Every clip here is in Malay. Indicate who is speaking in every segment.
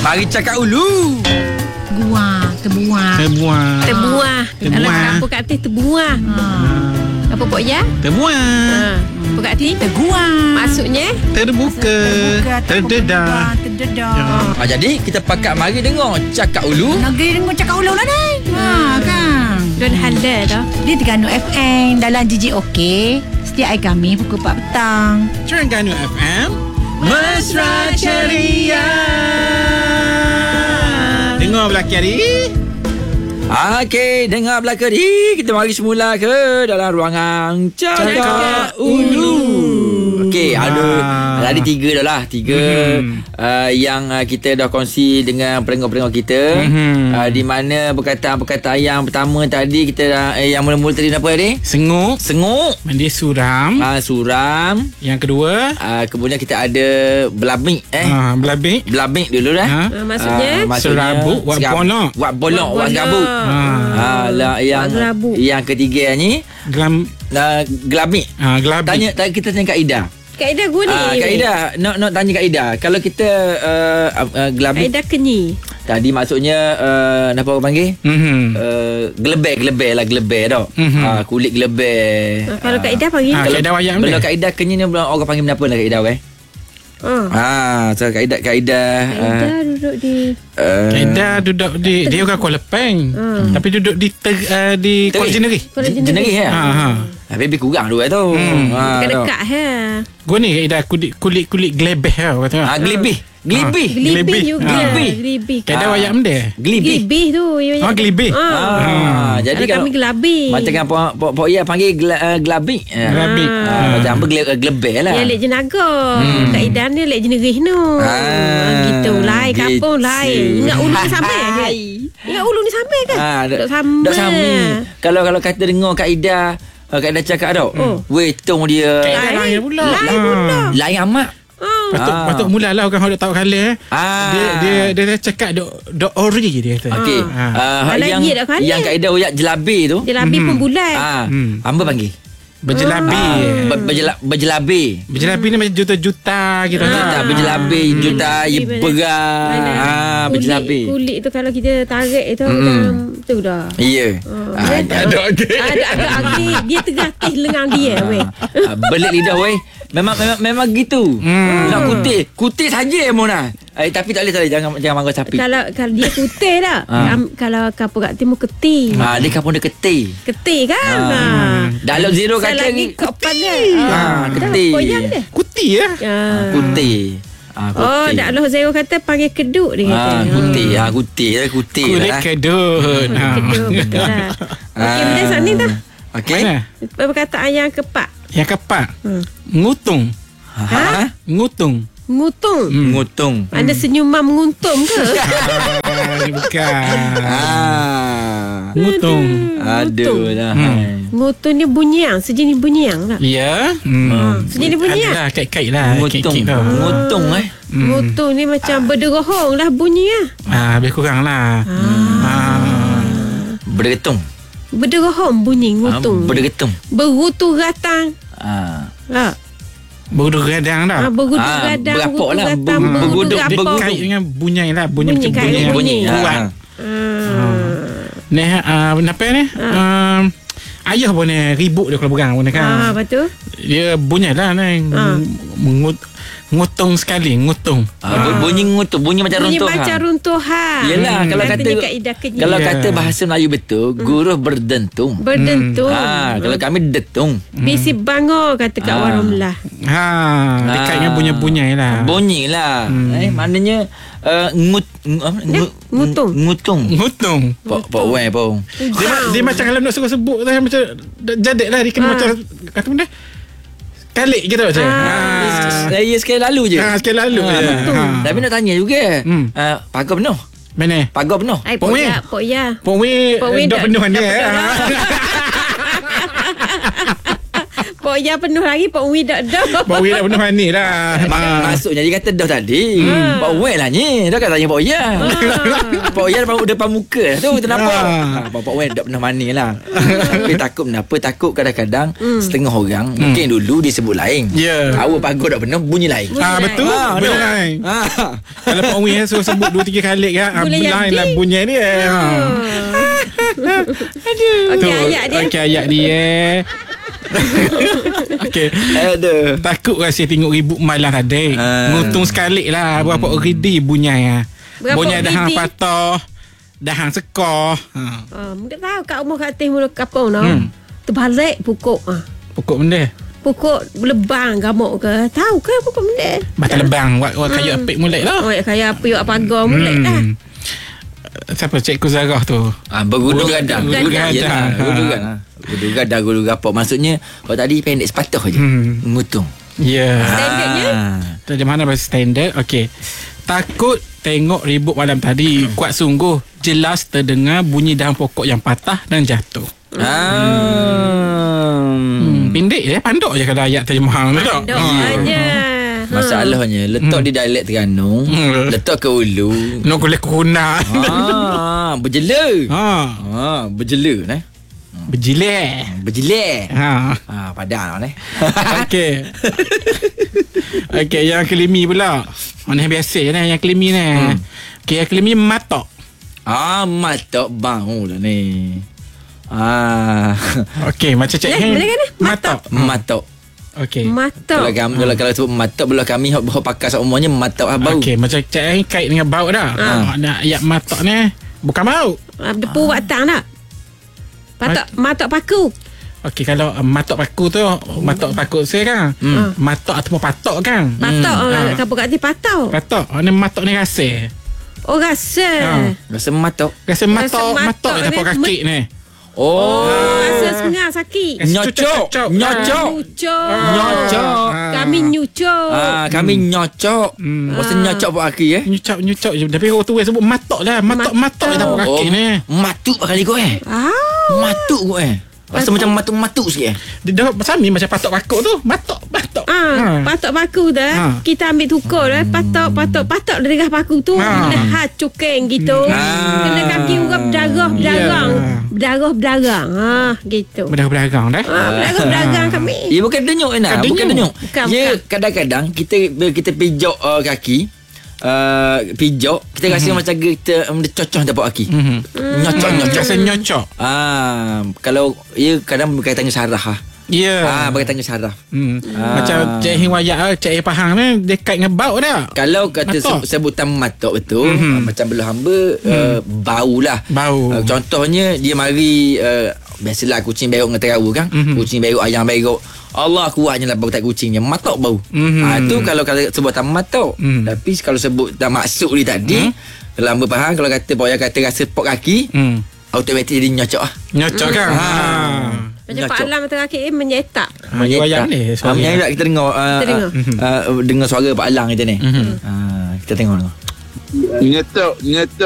Speaker 1: Mari cakap ulu.
Speaker 2: Terbuah. Kalau apa kat atas terbuah. Apa Pok Ya?
Speaker 3: Terbuah.
Speaker 2: Apa kat atas?
Speaker 4: Terguang.
Speaker 2: Maksudnya?
Speaker 3: Terbuka. Terdedah.
Speaker 1: Jadi kita pakat mari dengar cakap ulu.
Speaker 4: Negeri dengar cakap ulang lah ni. Kan.
Speaker 2: Dan halal dah.
Speaker 4: Dia Terengganu FM dalam JJOK. Setiap hari kami pukul 4 petang.
Speaker 3: Terengganu FM.
Speaker 1: Mesra Ceria.
Speaker 3: Dengar belakang hari.
Speaker 1: Okey, dengar belakang ni. Kita mari semula ke dalam ruangan Cakap Ulu. Okey, ada 3 dah lah. 3 yang kita dah kongsi dengan pendengar-pendengar kita. Di mana perkataan-perkataan yang pertama tadi kita dah, yang mula-mula tadi apa tadi?
Speaker 3: Senguk.
Speaker 1: Dia
Speaker 3: suram.
Speaker 1: Suram.
Speaker 3: Yang kedua,
Speaker 1: kemudian kita ada belabik. Belabik dulu dah.
Speaker 2: Maksudnya?
Speaker 3: Serabut, wak bolok.
Speaker 1: Wak bolok, wak gabuk. Yang ketiga ni gelabik.
Speaker 3: Gelabik.
Speaker 1: Kita tanya Kak Ida.
Speaker 2: Kak Ida gua ni.
Speaker 1: Kak Ida nak tanya Kak Ida. Kalau kita gelabik,
Speaker 2: Kak Ida kenyi.
Speaker 1: tadi maksudnya apa orang panggil? Gelebek tau. Kulit gelebek.
Speaker 2: Kalau Kak Ida panggil?
Speaker 3: Kak Ida wayak
Speaker 1: Kalau Kak Ida kenyini orang panggil apa lah Kak Ida so Kak Ida
Speaker 2: duduk di
Speaker 3: Kak Ida duduk di dia orang Kuala Lumpur. Tapi duduk di Kuala Jeneri.
Speaker 1: Jeneri ya. Lebih kurang dua tu.
Speaker 2: Dekat
Speaker 3: Gua ni Kak Ida kulit gelebeh tau kata.
Speaker 2: Gelibih juga. Gelibih.
Speaker 3: Kak Ida wayak benda.
Speaker 2: Gelibih tu.
Speaker 3: Gelibih.
Speaker 1: Jadi
Speaker 2: kami gelabih.
Speaker 1: macam kan Pok Ya panggil gelabik.
Speaker 3: Gelabik.
Speaker 1: Macam apa gelebek lah.
Speaker 2: Ya lek jenaga. Kak Ida ni lek jenegih no. Gitu lai kampung lai. Ingat ulu ni sampai ke? Ingat ulu ni sampai ke? Dok sama.
Speaker 1: Kalau kata dengar Kak Ida cakap tau. Wetong dia.
Speaker 3: Kak Ida lain pula.
Speaker 1: Lain amat.
Speaker 3: Patut mulalah orang dok tahu kala. Dia dah cakap dok ori dia kata.
Speaker 1: Okey. Yang Kak Ida uyak jelabi tu.
Speaker 2: Jelabi pun bulat.
Speaker 1: Hamba panggil
Speaker 3: berjelabi. Berjelabi ni macam juta-juta gitu.
Speaker 1: Berjelabi juta berat. Berjelabi.
Speaker 2: Kulit tu kalau kita tarik tu tu dah.
Speaker 1: Ya.
Speaker 3: Ada
Speaker 2: agak dia tergatih lengan dia weh.
Speaker 1: Belit lidah weh. Memang gitu. Nak kutih saja Mona. Tapi tak boleh jangan marah sapi.
Speaker 2: Kalau dia kutih dah. Kalau kapur kat timur ketih.
Speaker 1: Dia kapur dia ketih.
Speaker 2: Ketih kan.
Speaker 1: Dalam zero kata
Speaker 2: lagi kapan dia.
Speaker 1: ketih.
Speaker 2: Koyak dia.
Speaker 3: Kutih ya.
Speaker 1: Kutih.
Speaker 2: Dak Allah Zero kata panggil keduk dia kata.
Speaker 1: Kutih.
Speaker 3: Kulit kedut.
Speaker 2: Keduk betul lah. Okey, benda sana dah.
Speaker 1: Okey.
Speaker 2: Perkataan yang keempat.
Speaker 3: Yang keempat. Ngutung. Ngutung.
Speaker 2: Anda senyuman menguntung ke?
Speaker 3: Bukan. Ngutung.
Speaker 1: Aduh dah.
Speaker 2: Ngutung ni bunyiang, sejenis bunyiang tak?
Speaker 3: Ya.
Speaker 2: Sejenis bunyiang.
Speaker 3: Adalah kait-kait lah.
Speaker 1: Ngutung
Speaker 2: Ngutung ni macam berderahong lah bunyi lah.
Speaker 3: Lebih kurang lah.
Speaker 1: Bergetung.
Speaker 2: Berderahong bunyi ngutung. Berutu ratang.
Speaker 3: Berutu gadang dah.
Speaker 2: Berutu gadang.
Speaker 1: Berapok lah.
Speaker 2: Berguduk
Speaker 3: kait dengan bunyi lah. Bunyi macam
Speaker 2: bunyi.
Speaker 3: Kuat. Ni apa ni? Ayah pun ni ribut dia kalau berang pun kan.
Speaker 2: Betul.
Speaker 3: Dia bunyi lah ni. Ngutung sekali.
Speaker 1: Bunyi ngutung. Bunyi macam runtuh.
Speaker 2: Bunyi macam runtuhan.
Speaker 1: Yelah kalau kata bahasa Melayu betul, guru berdentung. Kalau kami detung.
Speaker 2: Bisi bango kata kat warung belah.
Speaker 3: Dekat dengan bunyi-bunyi lah.
Speaker 1: Bunyi lah. Maknanya ngutung. Pak Wan pun.
Speaker 3: Dia macam kalau nak sebut macam jadik lah. Dia kena macam kata benda kalik gitu macam.
Speaker 1: Saya sekali lalu je.
Speaker 3: Sekali lalu.
Speaker 1: Tapi nak tanya juga. Pagar penuh.
Speaker 3: Mana?
Speaker 1: Pagar penuh.
Speaker 2: Pok Ya.
Speaker 3: Pok We dah penuh dia.
Speaker 2: Pok Pak Oya penuh lagi, Pak Umi dah.
Speaker 3: Pak Wi dah penuh mani dah.
Speaker 1: Maksudnya dia kata dah tadi. Pak Wi lah ni. Dah kata tanya Pak Oya. Pak Oya depan muka tu. Kita nampak. Pak Wi dah pernah mani lah. Tapi takut kenapa? Takut kadang-kadang setengah orang mungkin dulu disebut lain. Awal pagar dah penuh bunyi lain.
Speaker 3: Betul. Boleh lain. Kalau Pak Wi suruh sebut 2-3 kali kan, lain lah bunyi dia.
Speaker 2: Okey, ayat dia.
Speaker 3: Okey, ayat dia. Okey.
Speaker 1: Aduh.
Speaker 3: Takut rasa tengok ribut malah tadi. Ngutung sekali lah. Berapa ridi bunyi. Bunyi dah hang patah, dah hang sekor.
Speaker 2: Mungkin tahu kat rumah kat atas mula kapau no. Terbalik pokok.
Speaker 3: Pokok benda.
Speaker 2: Pokok lebang gamuk ke? Tahu ke pokok benda?
Speaker 3: Batang lebang. Wak kayu apik mulai lah.
Speaker 2: Kayu apik wak pagar mulai dah.
Speaker 3: Siapa Cikgu Zarah tu?
Speaker 1: Berguru gadang.
Speaker 3: Guru gadang.
Speaker 1: Guru gadang, guru gapak. Maksudnya kalau tadi pendek sepatah je. Ngutung.
Speaker 3: Ya.
Speaker 2: Standardnya?
Speaker 3: Dari mana bahasa standard? Okey. Takut tengok ribut malam tadi. Kuat sungguh. Jelas terdengar bunyi dahan pokok yang patah dan jatuh. Pendek je. Pandok je kalau ayat terjemahan.
Speaker 2: Pandok aja.
Speaker 1: Masalahnya letak di dialek Terengganu, letak ke Ulu.
Speaker 3: Nak boleh kuna.
Speaker 1: Berjela. Berjela nah. Berjilek. Padang ni.
Speaker 3: Okey. Okey, yang kelimi pula. Mana yang biasa ni, yang kelimi ni. Okey, yang kelimi matok.
Speaker 1: Matok bau lah ni.
Speaker 3: Okey, macam cik matok. Okey.
Speaker 2: Matok.
Speaker 1: Kalau sebut matok belah kami hok pakai seumuanya matok bau.
Speaker 3: Okey, macam cik kait dengan bau dah. Nak ayat matok ni bukan bau.
Speaker 2: Depu batang tak? Matok paku.
Speaker 3: Okey, kalau matok paku tu, matok paku saya kan. Matok ataupun patok kan?
Speaker 2: Patok. Kapu kat ni patok.
Speaker 3: Patok. Ni matok ni rasa.
Speaker 2: Oh, rasa.
Speaker 1: Rasa matok.
Speaker 3: Rasa matok dia dapat kaki ni.
Speaker 2: Rasa sengah sakit.
Speaker 1: Nyocok.
Speaker 2: Kami nyucok.
Speaker 1: Kami nyocok. Rasa nyocok buat kaki
Speaker 3: Nyucok je. Tapi orang tu sebut matok lah. Matok dia dapat kaki ni.
Speaker 1: Matuk kali kau Matuk kau rasa macam matuk-matuk sikit
Speaker 3: Dia dah sami macam patok paku tu. Matok.
Speaker 2: Patok paku dah. Kita ambil tukar dah. Patok dergah paku tu. Kena cukeng gitu. Kena kaki orang berdarang. Gitu.
Speaker 3: Berdarang dah.
Speaker 2: Berdarang kami.
Speaker 1: Dia bukan denyuk bukan denyuk. Dia kadang-kadang kita pijak kaki. Pijak kita rasa macam kita cocok dapat kaki. Nyocok
Speaker 3: rasa nyocok.
Speaker 1: Kalau ia kadang berkaitannya saraf berkaitannya saraf.
Speaker 3: Macam Cik Hiwayat Cik Pahang ni dia kait dengan bau dah.
Speaker 1: Kalau kata sebutan matok betul, macam belah hamba bau lah. Contohnya dia mari biasalah kucing berok dengan terawu kan. Kucing berok, ayam berok, Allah kuatnya lah bau tak kucingnya. Matok bau. Itu kalau sebutan matok. Tapi kalau sebut tak maksud dia tadi, kalau hamba faham, kalau kata Pak Oya kata rasa pok kaki, automatik dia nyocok
Speaker 3: Nyocok kan.
Speaker 2: Macam Pak Alam kata kaki menyetak.
Speaker 3: Menyetak ni.
Speaker 1: Menyetak kita dengar suara Pak Alang kita ni. Kita tengok.
Speaker 5: Nyetok.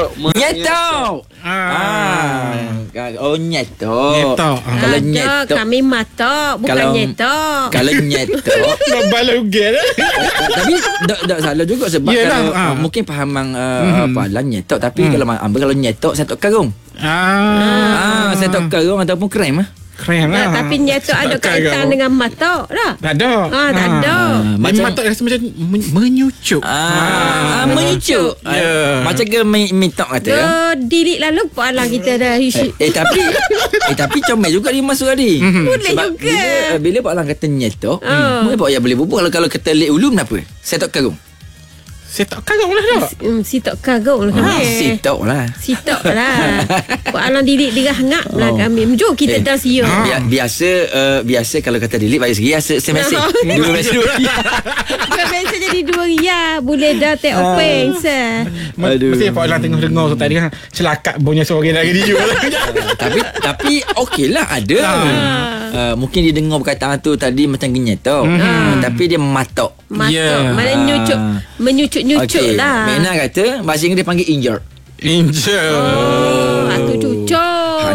Speaker 1: Oh nyetok. Kalau nyetok
Speaker 2: kami matok bukan nyetok.
Speaker 1: Kalau nyetok
Speaker 3: balau gel.
Speaker 1: Tapi tak salah juga sebab kalau mungkin fahamang Apalah nyetok, tapi kalau nyetok saya tok karung. Saya tok karung ataupun krem
Speaker 3: Krem lah.
Speaker 2: Tapi nyetok ada kaitan dengan matok dah.
Speaker 3: Tak ada.
Speaker 2: Tak ada.
Speaker 3: Macam matok rasa macam menyucuk.
Speaker 1: Menyucuk. Macam ke mintok kata.
Speaker 2: Delete lah lupa lah kita dah.
Speaker 1: Tapi comel juga dia masuk tadi.
Speaker 2: Boleh juga.
Speaker 1: Bila Pak Lang kata nyetok, mungkin Pak Oya boleh bubuh. Kalau kata lek ulum kenapa? Saya tok karung.
Speaker 3: Sitok karung lah dah.
Speaker 2: Sitok karung lah. Sitok lah. Pak Alang didik dia hangap lah kami. Jom kita dah siap.
Speaker 1: Biasa kalau kata didik bagi segi semester. Dua
Speaker 2: semester jadi 2 riyal. Boleh dah take open sah.
Speaker 3: Mesti Pak Alang tengok tu tadi kan celakak bunyi suara lagi dia.
Speaker 1: Tapi okeylah ada. Mungkin dia dengar perkataan tu tadi macam genyet tau. Tapi dia matok.
Speaker 2: Mana menyucuk lah.
Speaker 1: Mena kata bahasa Inggeris dia panggil injured.
Speaker 2: Aku cucuk.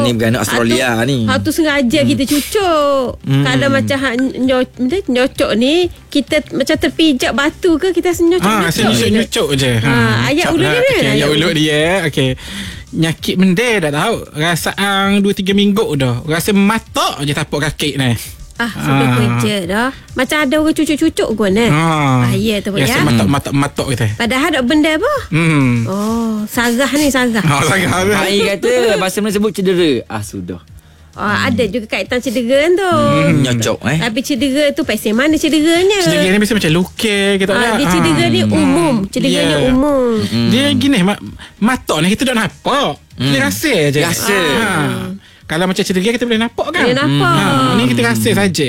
Speaker 1: ni bukan Australia ni.
Speaker 2: Hak tu sengaja kita cucuk. Kalau macam nyocok ni, kita macam terpijak batu ke, kita
Speaker 3: nyocok je.
Speaker 2: Ayat ulu dia kan?
Speaker 3: Ayat ulu dia. Okey. Nyakit benda dah tahu. Rasaan 2-3 minggu dah. Rasa matok je tapak kaki ni.
Speaker 2: Sudah kerja dah. Macam ada orang cucuk-cucuk pun ya tu ya.
Speaker 3: Rasa matok kita.
Speaker 2: Padahal tak benda apa. Sarah ni sarah.
Speaker 3: Sarah.
Speaker 1: Ai kata bahasa Melayu sebut cedera. Sudah.
Speaker 2: Ada juga kaitan cedera tu.
Speaker 1: Nyocok
Speaker 2: Tapi cedera tu pasal mana cederanya?
Speaker 3: Cedera ni biasa macam lukis kita
Speaker 2: dia cedera ni umum. Cederanya umum.
Speaker 3: Dia gini matok ni kita tak nampak. Kita rasa je. Kalau macam cedera kita boleh nampak kan?
Speaker 2: Boleh nampak.
Speaker 3: Ni kita rasa saja.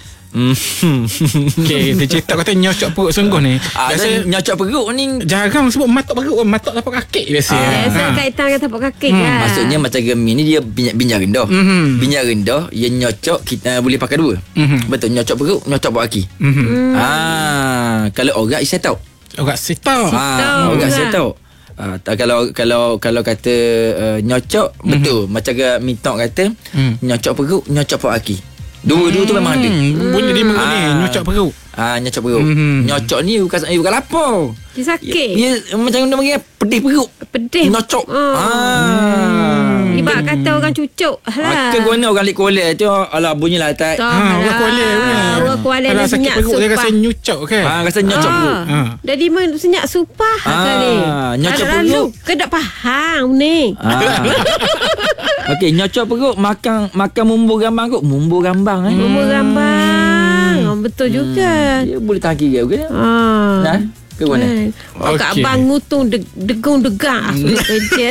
Speaker 3: Okey, dia cerita kata nyocok perut sungguh ni.
Speaker 1: Biasa nyocok perut ni
Speaker 3: jarang sebut matok perut, matok tapak kaki biasa.
Speaker 2: Biasa kaitan dengan tapak kaki kan.
Speaker 1: Maksudnya macam Gemi ni dia binjang rendah. Binjang rendah, dia nyocok kita boleh pakai dua. Betul, nyocok perut, nyocok kaki. Kalau orang saya tahu.
Speaker 3: Orang setau.
Speaker 1: Orang saya tahu. Kalau kata nyocok betul macam Mintok kata nyocok perut, nyocok pakai kaki. Dua-dua tu memang ada.
Speaker 3: Boleh dia ni nyocok perut.
Speaker 1: Nyocok perut. Nyocok ni bukan lapar.
Speaker 2: Dia sakit.
Speaker 1: Dia macam dia panggil pedih perut.
Speaker 2: Pedih.
Speaker 1: Nyocok.
Speaker 2: Ibarat kata orang cucuk lah.
Speaker 1: Ke guna orang lik kuala tu alah bunyilah tak.
Speaker 3: Orang kuala.
Speaker 2: Orang kuala dia senyap
Speaker 3: perut
Speaker 2: supah.
Speaker 3: dia rasa nyocok kan.
Speaker 1: Rasa nyocok perut.
Speaker 2: Jadi senyap supah kali.
Speaker 1: Nyocok perut.
Speaker 2: Ke tak faham ni.
Speaker 1: Okey, nyocok perut makan mumbur gambang kot. Mumbur gambang
Speaker 2: Mumbur gambang. Betul juga.
Speaker 1: Dia boleh tahan kira ke dia? Ke mana?
Speaker 2: Kak abang ngutung degung-degang. Kerja.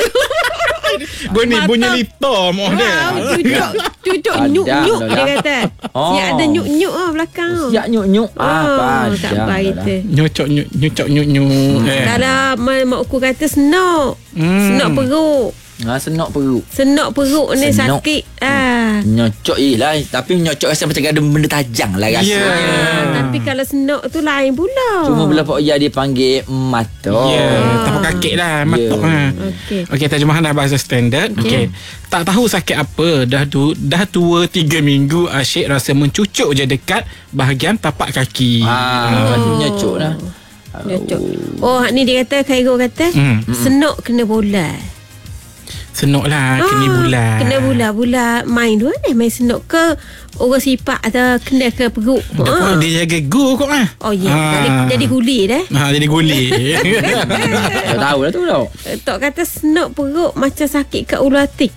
Speaker 3: Bunyi lito moh dia.
Speaker 2: Cucuk nyuk-nyuk dia kata. Siap ada nyuk-nyuk belakang.
Speaker 1: Siap nyuk-nyuk.
Speaker 2: Tak baik tu.
Speaker 3: Nyocok nyuk.
Speaker 2: Kalau mak aku kata senok. Senok perut.
Speaker 1: Senok perut.
Speaker 2: Senok perut ni sakit.
Speaker 1: Nyocok lah. Tapi nyocok rasa macam ada benda tajam lah rasanya.
Speaker 2: Tapi kalau senok tu lain pula.
Speaker 1: Cuma bila Pak Oya dia panggil matok.
Speaker 3: Tapak kaki lah matok. Okey, terjemahan dah bahasa standard. Okey. Tak tahu sakit apa, dah 2-3 minggu asyik rasa mencucuk je dekat bahagian tapak kaki.
Speaker 1: Nyocok lah.
Speaker 2: Nyocok. Ni dia kata Khairul kata senok kena bola.
Speaker 3: Senok lah kena bulat.
Speaker 2: Kena bulat main dua ni. Main senok ke orang sipak atau kena ke perut.
Speaker 3: Dia jaga go kot lah.
Speaker 2: Jadi guli dah.
Speaker 3: Jadi guli.
Speaker 1: Tak tahu lah tu tau.
Speaker 2: Tok kata senok perut macam sakit kat ulu hati.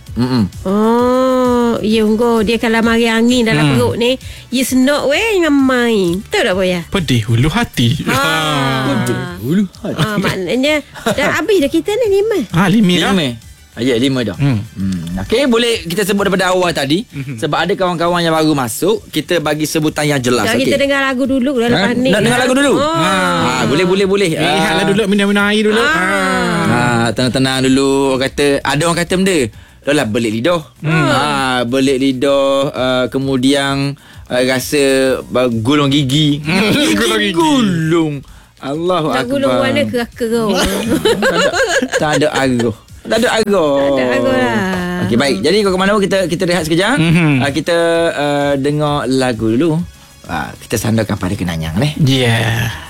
Speaker 2: Ya ungo dia kalau mari angin dalam perut ni, ya senok weh dengan main. Betul tak Boya?
Speaker 3: Pedih hulu hati.
Speaker 1: Hulu hati.
Speaker 2: Maknanya dah habis dah kita ni 5.
Speaker 3: 5 dah.
Speaker 1: 5 dah. Okey, boleh kita sebut daripada awal tadi. Sebab ada kawan-kawan yang baru masuk, kita bagi sebutan yang jelas.
Speaker 2: Kita dengar lagu dulu lepas ni.
Speaker 1: Nak dengar lagu dulu? Boleh.
Speaker 3: Lihatlah dulu minum air dulu.
Speaker 1: Tenang-tenang dulu. Ada orang kata benda. Dah lah belik lidah. Belik lidah, kemudian rasa gulung gigi. Gulung. Allahu akbar.
Speaker 2: Gulung mana keraka.
Speaker 1: Tak ada arah. Tak ada arah lah. Okey, baik. Jadi ke mana kita rehat sekejap. Kita dengar lagu dulu. Kita sandarkan pada kenanyang ni.
Speaker 3: Yeah.